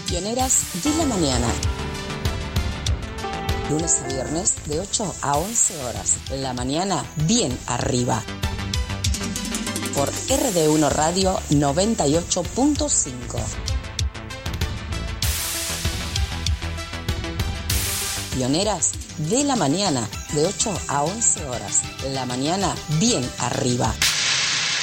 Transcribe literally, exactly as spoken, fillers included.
Pioneras de la mañana. Lunes a viernes de ocho a once horas. La mañana bien arriba. Por R D uno Radio noventa y ocho punto cinco. Pioneras de la mañana de ocho a once horas. La mañana bien arriba.